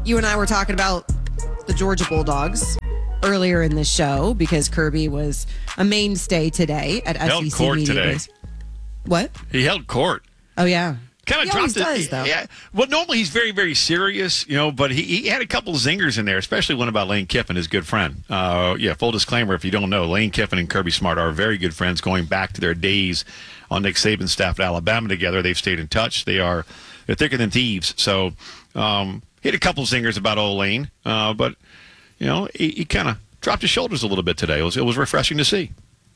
You and I were talking about the Georgia Bulldogs earlier in the show because Kirby was a mainstay today at held SEC court Media today. Days. What? He held court. Oh, yeah. Kind He of always dropped it. does, though. Yeah. Well, normally he's very, very serious, but he had a couple of zingers in there, especially one about Lane Kiffin, his good friend. Full disclaimer, if you don't know, Lane Kiffin and Kirby Smart are very good friends going back to their days on Nick Saban's staff at Alabama together. They've stayed in touch. They're thicker than thieves. So he had a couple of zingers about old Lane, but he kind of dropped his shoulders a little bit today. It was refreshing to see.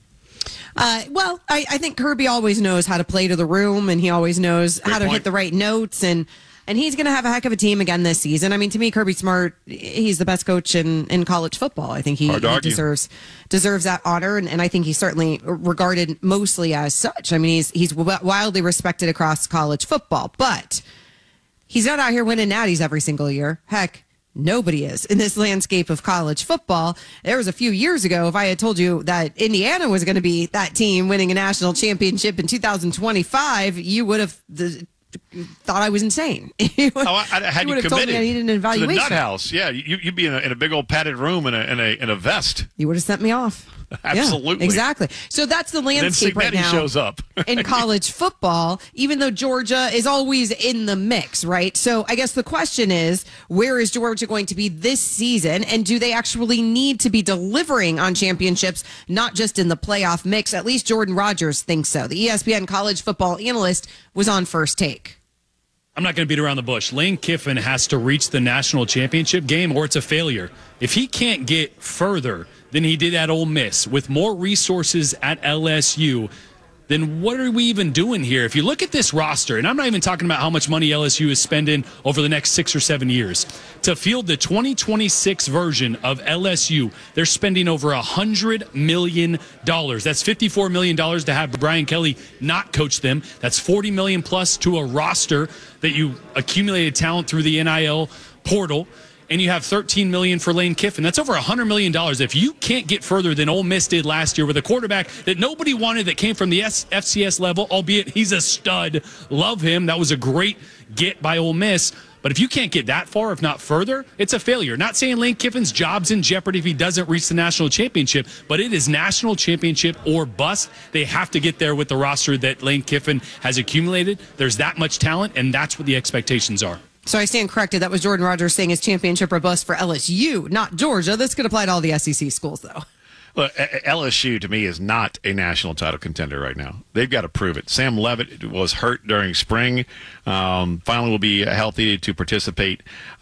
I think Kirby always knows how to play to the room, and he always knows how to hit the right notes, and he's going to have a heck of a team again this season. I mean, to me, Kirby Smart, he's the best coach in college football. I think he deserves that honor, and I think he's certainly regarded mostly as such. I mean, he's wildly respected across college football, but he's not out here winning natties every single year. Heck, nobody is in this landscape of college football. There was a few years ago, if I had told you that Indiana was going to be that team winning a national championship in 2025, you would have thought I was insane. I had you committed told me I needed an evaluation. To the nut house. Yeah, you'd be in a big old padded room in a vest. You would have sent me off. Absolutely. Yeah, exactly. So that's the landscape right now shows up. in college football, even though Georgia is always in the mix, right? So I guess the question is, where is Georgia going to be this season? And do they actually need to be delivering on championships, not just in the playoff mix? At least Jordan Rogers thinks so. The ESPN college football analyst was on First Take. I'm not going to beat around the bush. Lane Kiffin has to reach the national championship game or it's a failure. If he can't get further than he did at Ole Miss with more resources at LSU, then what are we even doing here? If you look at this roster, and I'm not even talking about how much money LSU is spending over the next 6 or 7 years, to field the 2026 version of LSU, they're spending over $100 million. That's $54 million to have Brian Kelly not coach them. That's $40 million plus to a roster that you accumulated talent through the NIL portal. And you have $13 million for Lane Kiffin. That's over $100 million. If you can't get further than Ole Miss did last year with a quarterback that nobody wanted that came from the FCS level, albeit he's a stud, love him. That was a great get by Ole Miss. But if you can't get that far, if not further, it's a failure. Not saying Lane Kiffin's job's in jeopardy if he doesn't reach the national championship, but it is national championship or bust. They have to get there with the roster that Lane Kiffin has accumulated. There's that much talent, and that's what the expectations are. So I stand corrected. That was Jordan Rogers saying his championship or bust for LSU, not Georgia. This could apply to all the SEC schools, though. Look, LSU, to me, is not a national title contender right now. They've got to prove it. Sam Levitt was hurt during spring. Finally will be healthy to participate.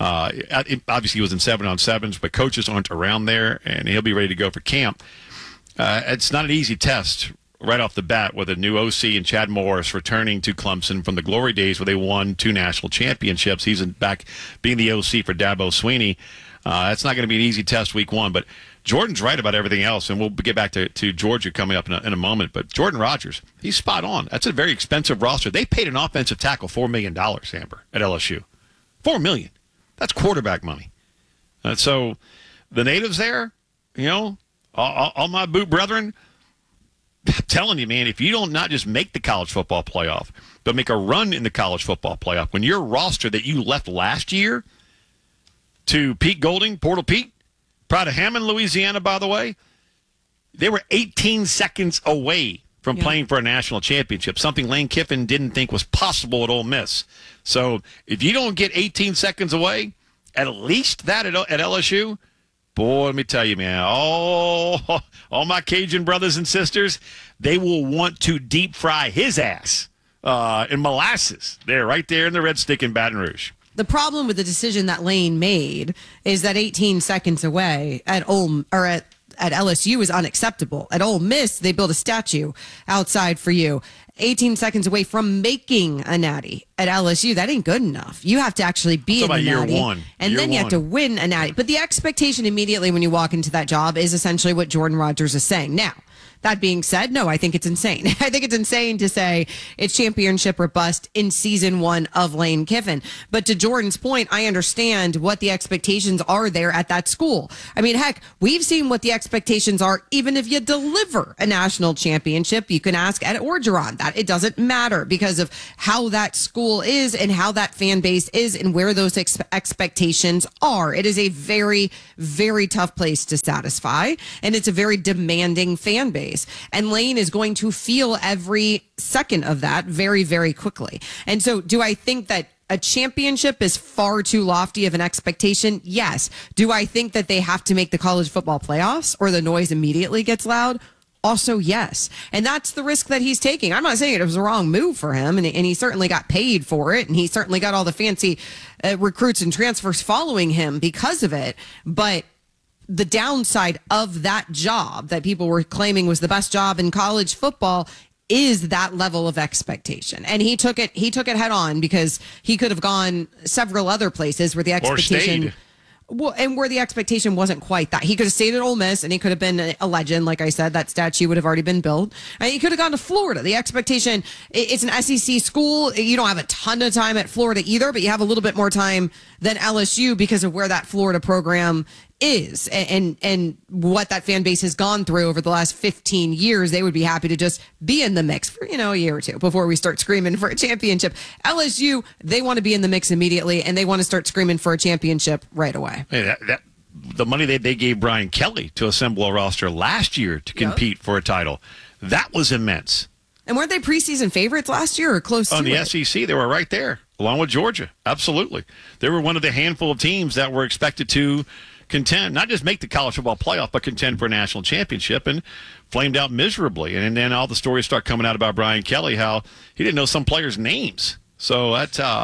Obviously, he was in 7-on-7s, but coaches aren't around there, and he'll be ready to go for camp. It's not an easy test right off the bat with a new OC and Chad Morris returning to Clemson from the glory days where they won 2 national championships. He's back being the OC for Dabo Swinney. That's not going to be an easy test week 1, but Jordan's right about everything else, and we'll get back to Georgia coming up in a moment. But Jordan Rogers, he's spot on. That's a very expensive roster. They paid an offensive tackle $4 million, Amber, at LSU. $4 million. That's quarterback money. So the natives there, all my boot brethren, I'm telling you, man, if you don't not just make the college football playoff, but make a run in the college football playoff, when your roster that you left last year to Pete Golding, Portal Pete, proud of Hammond, Louisiana, by the way, they were 18 seconds away from playing for a national championship, something Lane Kiffin didn't think was possible at Ole Miss. So if you don't get 18 seconds away, at least that at LSU, boy, let me tell you, man, all my Cajun brothers and sisters, they will want to deep fry his ass in molasses. They're right there in the Red Stick in Baton Rouge. The problem with the decision that Lane made is that 18 seconds away at LSU is unacceptable. At Ole Miss, they built a statue outside for you. 18 seconds away from making a natty at LSU, that ain't good enough. You have to actually be in the natty. Year one. And then you have to win a natty. But the expectation immediately when you walk into that job is essentially what Jordan Rogers is saying. Now, That being said, no, I think it's insane. I think it's insane to say it's championship or bust in season 1 of Lane Kiffin. But to Jordan's point, I understand what the expectations are there at that school. I mean, heck, we've seen what the expectations are even if you deliver a national championship. You can ask Ed Orgeron that. It doesn't matter because of how that school is and how that fan base is and where those expectations are. It is a very, very tough place to satisfy, and it's a very demanding fan base. And Lane is going to feel every second of that very, very quickly. And so do I think that a championship is far too lofty of an expectation? Yes. Do I think that they have to make the college football playoffs or the noise immediately gets loud? Also, yes. And that's the risk that he's taking. I'm not saying it was a wrong move for him, and he certainly got paid for it, and he certainly got all the fancy recruits and transfers following him because of it. But the downside of that job that people were claiming was the best job in college football is that level of expectation. And he took it head on, because he could have gone several other places where the expectation, well, and where the expectation wasn't quite that. He could have stayed at Ole Miss and he could have been a legend. Like I said, that statue would have already been built. And he could have gone to Florida. The expectation, it's an SEC school. You don't have a ton of time at Florida either, but you have a little bit more time than LSU because of where that Florida program is and what that fan base has gone through over the last 15 years. They would be happy to just be in the mix for, a year or two before we start screaming for a championship. LSU, they want to be in the mix immediately, and they want to start screaming for a championship right away. Hey, the money they gave Brian Kelly to assemble a roster last year to compete for a title, that was immense. And weren't they preseason favorites last year or close to it? On the SEC, they were right there, along with Georgia. Absolutely. They were one of the handful of teams that were expected to contend, not just make the college football playoff, but contend for a national championship, and flamed out miserably. And then all the stories start coming out about Brian Kelly, how he didn't know some players' names. So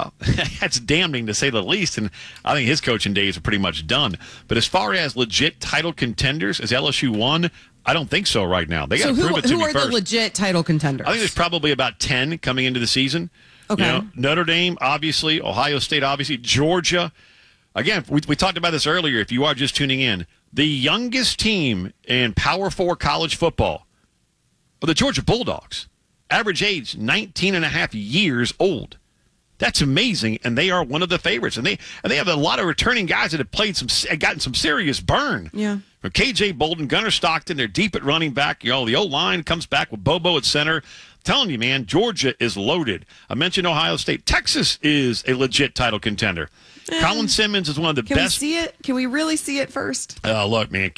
that's damning to say the least. And I think his coaching days are pretty much done. But as far as legit title contenders, as LSU won, I don't think so right now. They got to prove it to me first. Who are the legit title contenders? I think there's probably about 10 coming into the season. Okay. Notre Dame, obviously. Ohio State, obviously. Georgia. Again, we talked about this earlier. If you are just tuning in, the youngest team in Power 4 college football are the Georgia Bulldogs. Average age, 19 and a half years old. That's amazing, and they are one of the favorites. And they have a lot of returning guys that have gotten some serious burn. Yeah. From KJ Bolden, Gunnar Stockton, they're deep at running back. The O-line comes back with Bobo at center. Telling you, man, Georgia is loaded. I mentioned Ohio State. Texas is a legit title contender. Colin Simmons is one of the best. Can we see it? Can we really see it first? Look, man,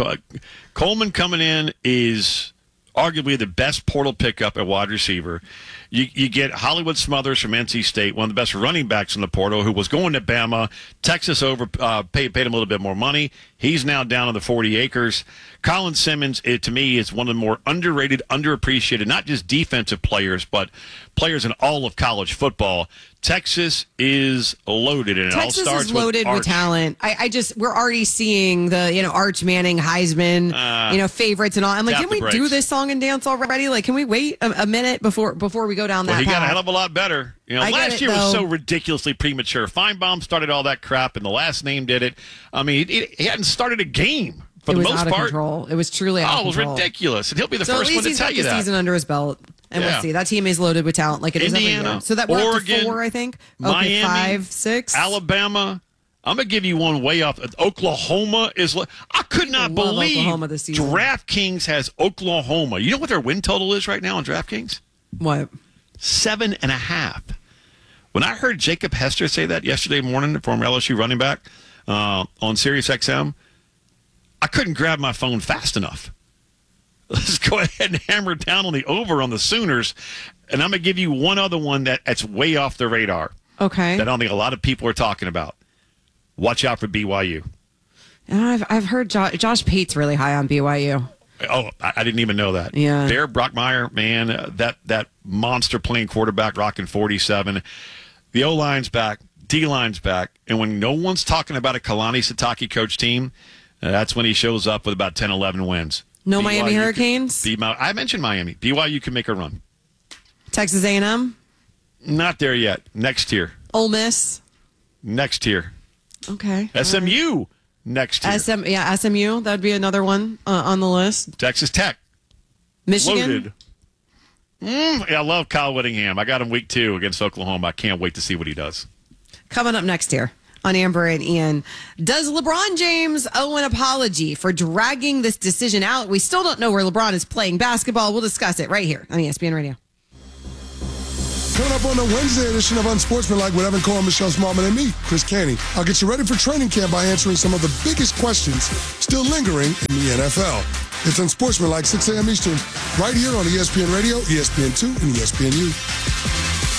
Coleman coming in is arguably the best portal pickup at wide receiver. You get Hollywood Smothers from NC State, one of the best running backs in the portal, who was going to Bama. Texas paid him a little bit more money. He's now down on the 40 acres. Colin Simmons, to me, is one of the more underrated, underappreciated, not just defensive players, but players in all of college football. Texas is loaded, and Texas it all starts is loaded with talent. We're already seeing the Arch Manning, Heisman, favorites and all. I'm like, can we do this song and dance already? Like, can we wait a minute before we go down that path? He got a hell of a lot better. Last year was so ridiculously premature. Feinbaum started all that crap, and the last name did it. I mean, he hadn't started a game for the most part. It was out of control. It was truly out of control. It was ridiculous. And he'll be the first one to tell you that. So at least he's got the season under his belt. And we'll see. That team is loaded with talent like it is every year. So that we're up to 4, I think. Miami, 5, 6. Alabama. I'm going to give you one way off. Oklahoma is. I could not believe Oklahoma this season. DraftKings has Oklahoma. You know what their win total is right now on DraftKings? What? 7.5. When I heard Jacob Hester say that yesterday morning, the former LSU running back, on Sirius XM, I couldn't grab my phone fast enough. Let's go ahead and hammer down on the over on the Sooners. And I'm going to give you one other one that's way off the radar. Okay. That I don't think a lot of people are talking about. Watch out for BYU. I've heard Josh Pate's really high on BYU. Oh, I didn't even know that. Yeah. Bear Brockmeyer, man, that monster playing quarterback rocking 47. The O-line's back. D-line's back. And when no one's talking about a Kalani Sitake coach team, that's when he shows up with about 10, 11 wins. No BYU Miami Hurricanes? I mentioned Miami. BYU can make a run. Texas A&M? Not there yet. Next tier. Ole Miss? Next tier. Okay. SMU? Next tier. SMU. That would be another one on the list. Texas Tech. Michigan? Loaded. I love Kyle Whittingham. I got him week 2 against Oklahoma. I can't wait to see what he does. Coming up next here on Amber and Ian, does LeBron James owe an apology for dragging this decision out? We still don't know where LeBron is playing basketball. We'll discuss it right here on ESPN Radio. Coming up on the Wednesday edition of Unsportsmanlike with Evan Cohen, Michelle Smallman, and me, Chris Canty. I'll get you ready for training camp by answering some of the biggest questions still lingering in the NFL. It's Unsportsmanlike, 6 a.m. Eastern, right here on ESPN Radio, ESPN2, and ESPNU.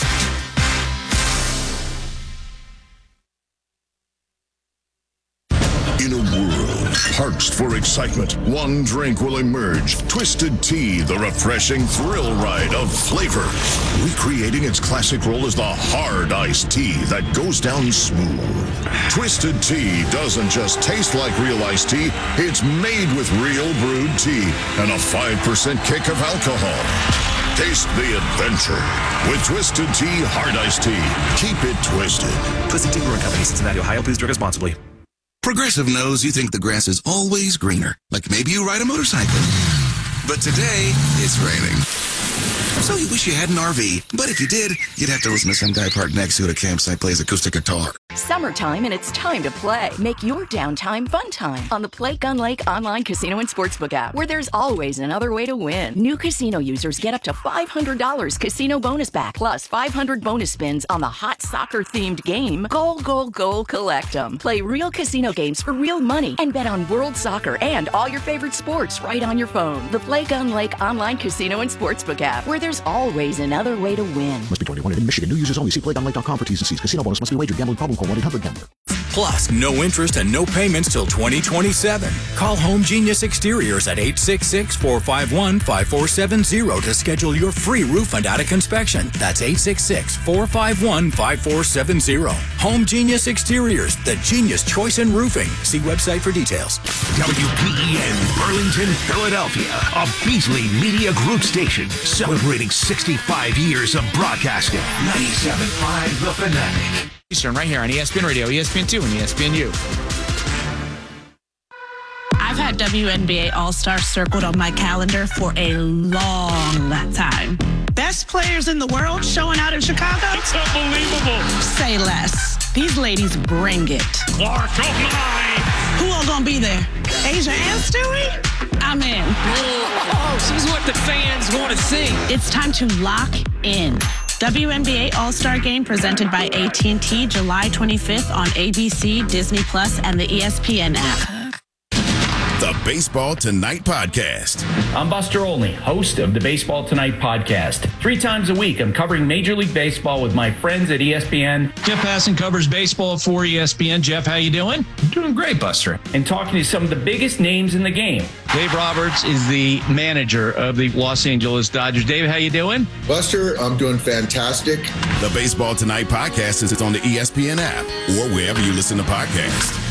In a world parched for excitement, one drink will emerge. Twisted Tea, the refreshing thrill ride of flavor. Recreating its classic role as the hard iced tea that goes down smooth. Twisted Tea doesn't just taste like real iced tea, it's made with real brewed tea and a 5% kick of alcohol. Taste the adventure with Twisted Tea Hard Iced Tea. Keep it twisted. Twisted Tea Brewing Company, Cincinnati, Ohio. Please drink responsibly. Progressive knows you think the grass is always greener. Like maybe you ride a motorcycle. But today, it's raining. So you wish you had an RV. But if you did, you'd have to listen to some guy parked next to you at a campsite plays acoustic guitar. Summertime, and it's time to play. Make your downtime fun time on the Play Gun Lake online casino and sportsbook app, where there's always another way to win. New casino users get up to $500 casino bonus back, plus 500 bonus spins on the hot soccer-themed game, Goal, Goal, Goal, Collect 'em. Play real casino games for real money and bet on world soccer and all your favorite sports right on your phone. The Play Gun Lake online casino and sportsbook app, where there's always another way to win. Must be 21 in Michigan. New users only. See playgunlake.com for T's and C's. Casino bonus must be wagered. Gambling problem? Call 1-800-GAMBLER. Plus, no interest and no payments till 2027. Call Home Genius Exteriors at 866-451-5470 to schedule your free roof and attic inspection. That's 866-451-5470. Home Genius Exteriors, the genius choice in roofing. See website for details. WPEN Burlington, Philadelphia, a Beasley Media Group station celebrating 65 years of broadcasting. 97.5 The Fanatic. Eastern, right here on ESPN Radio, ESPN2, and ESPNU. I've had WNBA All-Star circled on my calendar for a long time. Best players in the world showing out in Chicago? It's unbelievable. Say less. These ladies bring it. Clark, oh my! Who all gonna be there? Asia and Stewie? I'm in. Oh, she's what the fans want to see. It's time to lock in. WNBA All-Star Game presented by AT&T, July 25th on ABC, Disney Plus, and the ESPN app. The Baseball Tonight Podcast. I'm Buster Olney, host of the Baseball Tonight Podcast. 3 times a week, I'm covering Major League Baseball with my friends at ESPN. Jeff Passan covers baseball for ESPN. Jeff, how you doing? Doing great, Buster. And talking to some of the biggest names in the game. Dave Roberts is the manager of the Los Angeles Dodgers. Dave, how you doing? Buster, I'm doing fantastic. The Baseball Tonight Podcast is on the ESPN app or wherever you listen to podcasts.